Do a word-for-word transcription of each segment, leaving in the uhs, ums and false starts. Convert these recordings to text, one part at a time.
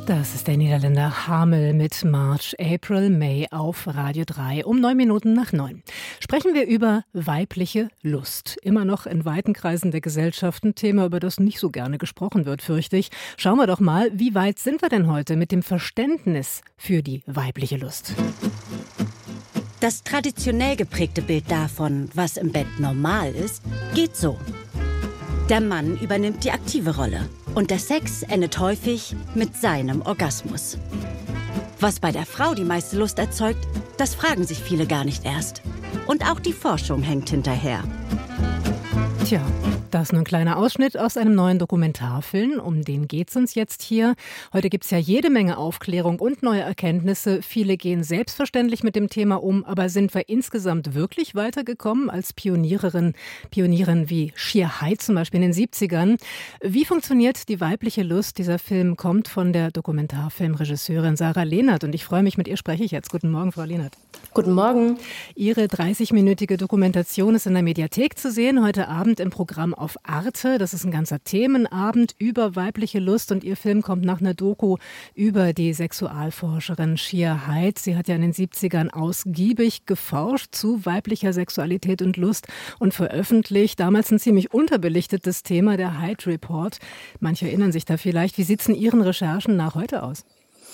Das ist der Niederländer Hamel mit March, April, May auf Radio drei um neun Minuten nach neun. Sprechen wir über weibliche Lust. Immer noch in weiten Kreisen der Gesellschaft ein Thema, über das nicht so gerne gesprochen wird, fürchte ich. Schauen wir doch mal, wie weit sind wir denn heute mit dem Verständnis für die weibliche Lust? Das traditionell geprägte Bild davon, was im Bett normal ist, geht so. Der Mann übernimmt die aktive Rolle und der Sex endet häufig mit seinem Orgasmus. Was bei der Frau die meiste Lust erzeugt, das fragen sich viele gar nicht erst. Und auch die Forschung hängt hinterher. Tja, das ist nur ein kleiner Ausschnitt aus einem neuen Dokumentarfilm. Um den geht's uns jetzt hier. Heute gibt's ja jede Menge Aufklärung und neue Erkenntnisse. Viele gehen selbstverständlich mit dem Thema um. Aber sind wir insgesamt wirklich weitergekommen als Pioniererin, Pionierin wie Shir Haid zum Beispiel in den siebzigern? Wie funktioniert die weibliche Lust? Dieser Film kommt von der Dokumentarfilmregisseurin Sarah Lehnert. Und ich freue mich, mit ihr spreche ich jetzt. Guten Morgen, Frau Lehnert. Guten Morgen. Ihre dreißig-minütige Dokumentation ist in der Mediathek zu sehen, heute Abend im Programm auf Arte. Das ist ein ganzer Themenabend über weibliche Lust und Ihr Film kommt nach einer Doku über die Sexualforscherin Shir Haid. Sie hat ja in den siebzigern ausgiebig geforscht zu weiblicher Sexualität und Lust und veröffentlicht. Damals ein ziemlich unterbelichtetes Thema, der Haid Report. Manche erinnern sich da vielleicht. Wie sieht es in Ihren Recherchen nach heute aus?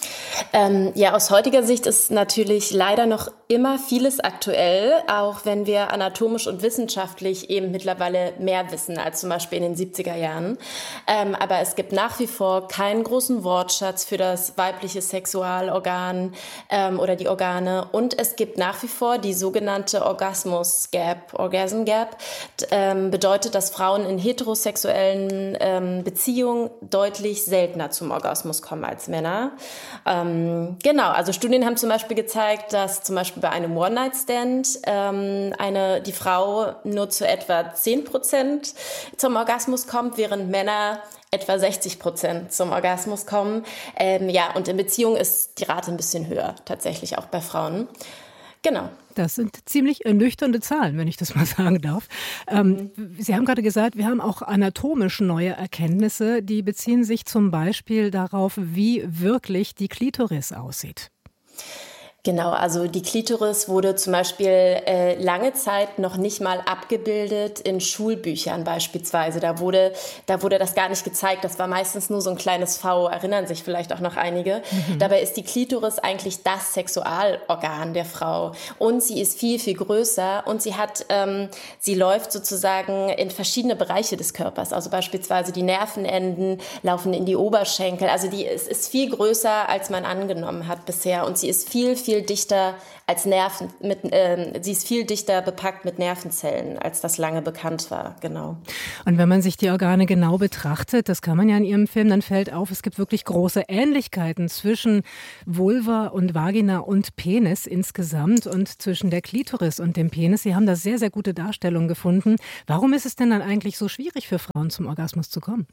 Ähm, ja, aus heutiger Sicht ist natürlich leider noch immer vieles aktuell, auch wenn wir anatomisch und wissenschaftlich eben mittlerweile mehr wissen als zum Beispiel in den siebziger Jahren. Ähm, aber es gibt nach wie vor keinen großen Wortschatz für das weibliche Sexualorgan ähm, oder die Organe. Und es gibt nach wie vor die sogenannte Orgasmus Gap. Orgasm Gap ähm, bedeutet, dass Frauen in heterosexuellen ähm, Beziehungen deutlich seltener zum Orgasmus kommen als Männer. Ähm, genau, also Studien haben zum Beispiel gezeigt, dass zum Beispiel bei einem One-Night-Stand ähm, eine, die Frau nur zu etwa zehn Prozent zum Orgasmus kommt, während Männer etwa sechzig Prozent zum Orgasmus kommen. Ähm, ja, und in Beziehungen ist die Rate ein bisschen höher, tatsächlich auch bei Frauen. Genau. Das sind ziemlich ernüchternde Zahlen, wenn ich das mal sagen darf. Ähm, Sie haben gerade gesagt, wir haben auch anatomisch neue Erkenntnisse, die beziehen sich zum Beispiel darauf, wie wirklich die Klitoris aussieht. Genau, also die Klitoris wurde zum Beispiel äh, lange Zeit noch nicht mal abgebildet in Schulbüchern beispielsweise. Da wurde, da wurde das gar nicht gezeigt. Das war meistens nur so ein kleines V, erinnern sich vielleicht auch noch einige. Mhm. Dabei ist die Klitoris eigentlich das Sexualorgan der Frau. Und sie ist viel, viel größer und sie hat, ähm, sie läuft sozusagen in verschiedene Bereiche des Körpers. Also beispielsweise die Nervenenden laufen in die Oberschenkel. Also die ist, ist viel größer, als man angenommen hat bisher. Und sie ist viel, viel dichter als Nerven, mit, äh, sie ist viel dichter bepackt mit Nervenzellen, als das lange bekannt war, genau. Und wenn man sich die Organe genau betrachtet, das kann man ja in Ihrem Film, dann fällt auf, es gibt wirklich große Ähnlichkeiten zwischen Vulva und Vagina und Penis insgesamt und zwischen der Klitoris und dem Penis. Sie haben da sehr, sehr gute Darstellungen gefunden. Warum ist es denn dann eigentlich so schwierig für Frauen zum Orgasmus zu kommen?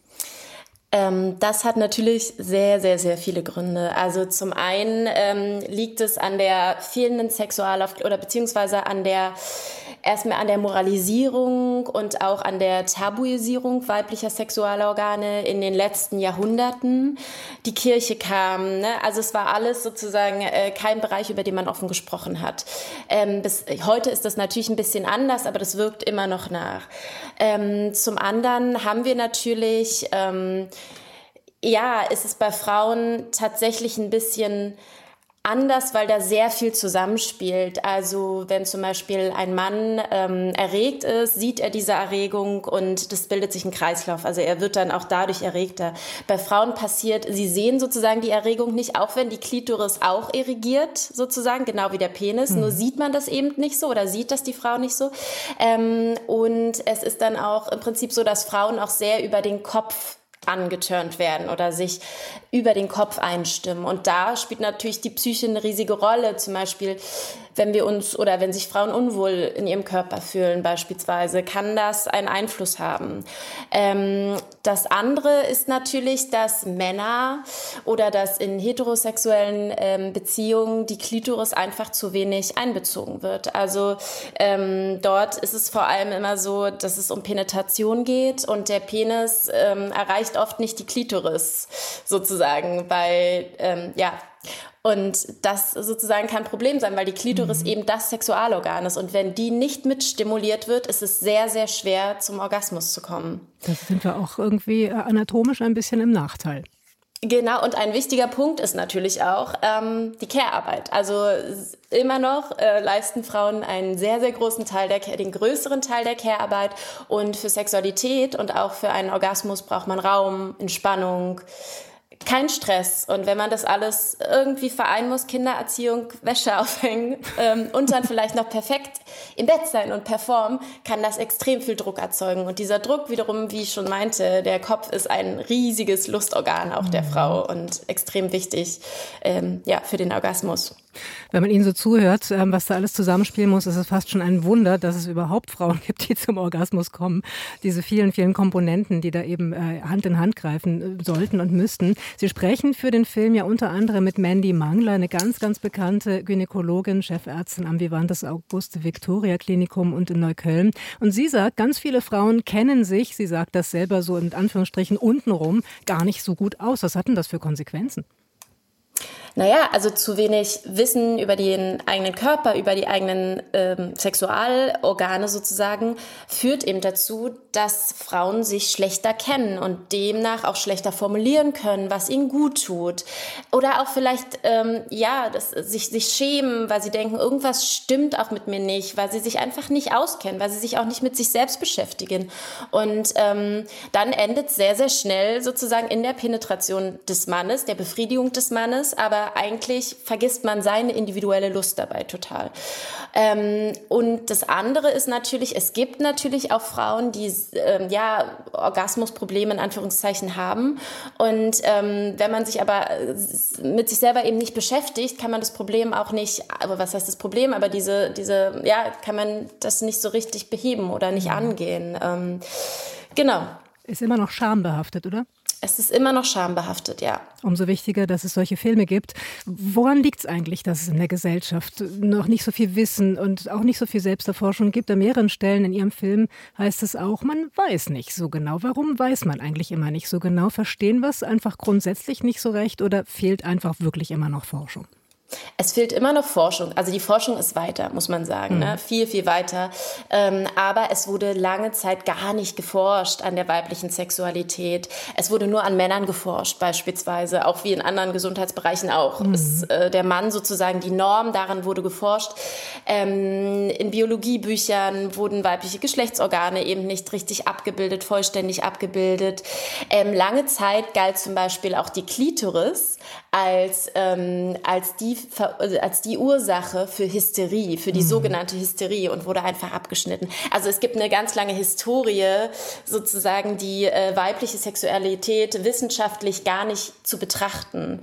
Das hat natürlich sehr, sehr, sehr viele Gründe. Also zum einen ähm, liegt es an der fehlenden Sexualaufklärung oder beziehungsweise an der erstmal an der Moralisierung und auch an der Tabuisierung weiblicher Sexualorgane in den letzten Jahrhunderten. Die Kirche kam, ne? Also es war alles sozusagen äh, kein Bereich, über den man offen gesprochen hat. Ähm, bis heute ist das natürlich ein bisschen anders, aber das wirkt immer noch nach. Ähm, zum anderen haben wir natürlich ähm, ja, ist es bei Frauen tatsächlich ein bisschen anders, weil da sehr viel zusammenspielt. Also wenn zum Beispiel ein Mann ähm, erregt ist, sieht er diese Erregung und das bildet sich ein Kreislauf. Also er wird dann auch dadurch erregter. Bei Frauen passiert, sie sehen sozusagen die Erregung nicht, auch wenn die Klitoris auch erregiert, sozusagen, genau wie der Penis. Mhm. Nur sieht man das eben nicht so oder sieht das die Frau nicht so. Ähm, und es ist dann auch im Prinzip so, dass Frauen auch sehr über den Kopf angeturnt werden oder sich über den Kopf einstimmen. Und da spielt natürlich die Psyche eine riesige Rolle. Zum Beispiel, wenn wir uns oder wenn sich Frauen unwohl in ihrem Körper fühlen beispielsweise, kann das einen Einfluss haben. Ähm, das andere ist natürlich, dass Männer oder dass in heterosexuellen ähm, Beziehungen die Klitoris einfach zu wenig einbezogen wird. Also ähm, dort ist es vor allem immer so, dass es um Penetration geht und der Penis ähm, erreicht erreicht oft nicht die Klitoris sozusagen, weil, ähm, ja, und das sozusagen kann ein Problem sein, weil die Klitoris mhm. eben das Sexualorgan ist. Und wenn die nicht mit stimuliert wird, ist es sehr, sehr schwer, zum Orgasmus zu kommen. Das sind wir auch irgendwie anatomisch ein bisschen im Nachteil. Genau, und ein wichtiger Punkt ist natürlich auch ähm, die Care-Arbeit. Also immer noch äh, leisten Frauen einen sehr, sehr großen Teil, der den größeren Teil der Care-Arbeit. Und für Sexualität und auch für einen Orgasmus braucht man Raum, Entspannung, kein Stress. Und wenn man das alles irgendwie vereinen muss, Kindererziehung, Wäsche aufhängen ähm, und dann vielleicht noch perfekt im Bett sein und performen, kann das extrem viel Druck erzeugen. Und dieser Druck wiederum, wie ich schon meinte, der Kopf ist ein riesiges Lustorgan auch der Frau und extrem wichtig ähm, ja, für den Orgasmus. Wenn man Ihnen so zuhört, was da alles zusammenspielen muss, ist es fast schon ein Wunder, dass es überhaupt Frauen gibt, die zum Orgasmus kommen. Diese vielen, vielen Komponenten, die da eben Hand in Hand greifen sollten und müssten. Sie sprechen für den Film ja unter anderem mit Mandy Mangler, eine ganz, ganz bekannte Gynäkologin, Chefärztin am Vivantes Auguste-Victoria-Klinikum und in Neukölln. Und sie sagt, ganz viele Frauen kennen sich, sie sagt das selber so in Anführungsstrichen untenrum, gar nicht so gut aus. Was hat denn das für Konsequenzen? Naja, also zu wenig Wissen über den eigenen Körper, über die eigenen ähm, Sexualorgane sozusagen, führt eben dazu, dass Frauen sich schlechter kennen und demnach auch schlechter formulieren können, was ihnen gut tut. Oder auch vielleicht, ähm, ja, das, sich, sich schämen, weil sie denken, irgendwas stimmt auch mit mir nicht, weil sie sich einfach nicht auskennen, weil sie sich auch nicht mit sich selbst beschäftigen. Und ähm, dann endet sehr, sehr schnell sozusagen in der Penetration des Mannes, der Befriedigung des Mannes, aber eigentlich vergisst man seine individuelle Lust dabei total. Ähm, und das andere ist natürlich, es gibt natürlich auch Frauen, die ähm, ja Orgasmusprobleme in Anführungszeichen haben. Und ähm, wenn man sich aber mit sich selber eben nicht beschäftigt, kann man das Problem auch nicht, aber was heißt das Problem? Aber diese, diese, ja, kann man das nicht so richtig beheben oder nicht angehen. Ähm, genau. Ist immer noch schambehaftet, oder? Es ist immer noch schambehaftet, ja. Umso wichtiger, dass es solche Filme gibt. Woran liegt es eigentlich, dass es in der Gesellschaft noch nicht so viel Wissen und auch nicht so viel Selbsterforschung gibt? An mehreren Stellen in Ihrem Film heißt es auch, man weiß nicht so genau. Warum weiß man eigentlich immer nicht so genau? Verstehen wir es einfach grundsätzlich nicht so recht oder fehlt einfach wirklich immer noch Forschung? Es fehlt immer noch Forschung. Also die Forschung ist weiter, muss man sagen, mhm. ne? Viel, viel weiter. Ähm, aber es wurde lange Zeit gar nicht geforscht an der weiblichen Sexualität. Es wurde nur an Männern geforscht, beispielsweise, auch wie in anderen Gesundheitsbereichen auch. Mhm. Ist äh, der Mann sozusagen die Norm, daran wurde geforscht. Ähm, in Biologiebüchern wurden weibliche Geschlechtsorgane eben nicht richtig abgebildet, vollständig abgebildet. Ähm, lange Zeit galt zum Beispiel auch die Klitoris als, ähm, als die als die Ursache für Hysterie, für die mhm. sogenannte Hysterie und wurde einfach abgeschnitten. Also es gibt eine ganz lange Historie, sozusagen die äh, weibliche Sexualität wissenschaftlich gar nicht zu betrachten.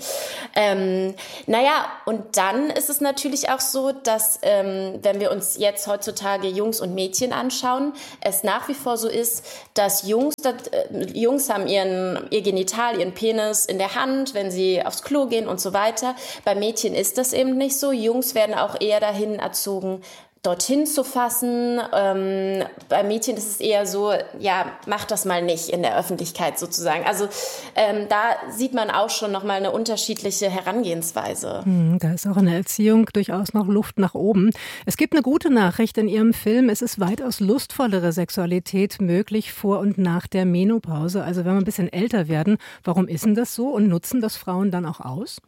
Ähm, naja, und dann ist es natürlich auch so, dass ähm, wenn wir uns jetzt heutzutage Jungs und Mädchen anschauen, es nach wie vor so ist, dass Jungs, das, äh, Jungs haben ihren, ihr Genital, ihren Penis in der Hand, wenn sie aufs Klo gehen und so weiter. Bei Mädchen ist das eben nicht so. Jungs werden auch eher dahin erzogen, dorthin zu fassen. Ähm, bei Mädchen ist es eher so, ja, mach das mal nicht in der Öffentlichkeit sozusagen. Also ähm, da sieht man auch schon nochmal eine unterschiedliche Herangehensweise. Hm, da ist auch in der Erziehung durchaus noch Luft nach oben. Es gibt eine gute Nachricht in Ihrem Film. Es ist weitaus lustvollere Sexualität möglich vor und nach der Menopause. Also wenn wir ein bisschen älter werden, warum ist denn das so und nutzen das Frauen dann auch aus?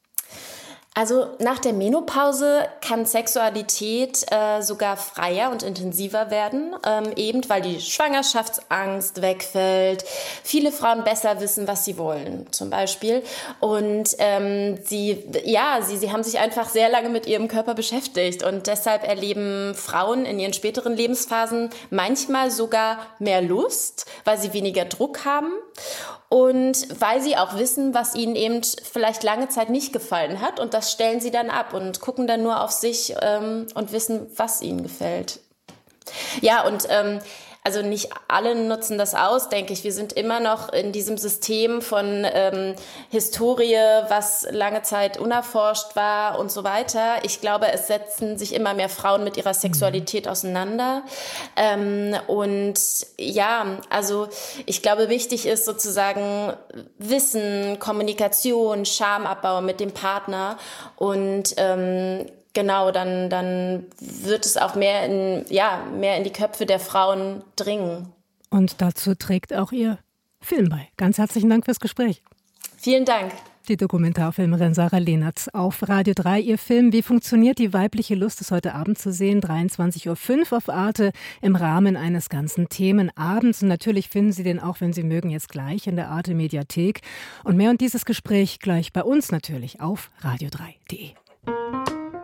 Also nach der Menopause kann Sexualität äh, sogar freier und intensiver werden, ähm, eben weil die Schwangerschaftsangst wegfällt, viele Frauen besser wissen, was sie wollen, zum Beispiel. Und ähm, sie, ja, sie, sie haben sich einfach sehr lange mit ihrem Körper beschäftigt und deshalb erleben Frauen in ihren späteren Lebensphasen manchmal sogar mehr Lust, weil sie weniger Druck haben. Und weil sie auch wissen, was ihnen eben vielleicht lange Zeit nicht gefallen hat. Und das stellen sie dann ab und gucken dann nur auf sich ähm, und wissen, was ihnen gefällt. Ja, und ähm, also nicht alle nutzen das aus, denke ich. Wir sind immer noch in diesem System von ähm, Historie, was lange Zeit unerforscht war und so weiter. Ich glaube, es setzen sich immer mehr Frauen mit ihrer Sexualität auseinander. Ähm, und ja, also ich glaube, wichtig ist sozusagen Wissen, Kommunikation, Schamabbau mit dem Partner und ähm, genau, dann, dann wird es auch mehr in, ja, mehr in die Köpfe der Frauen dringen. Und dazu trägt auch Ihr Film bei. Ganz herzlichen Dank fürs Gespräch. Vielen Dank. Die Dokumentarfilmerin Sarah Lehnertz auf Radio drei. Ihr Film Wie funktioniert die weibliche Lust ist heute Abend zu sehen, dreiundzwanzig Uhr fünf auf Arte im Rahmen eines ganzen Themenabends. Und natürlich finden Sie den auch, wenn Sie mögen, jetzt gleich in der Arte Mediathek. Und mehr und dieses Gespräch gleich bei uns natürlich auf radio drei punkt de.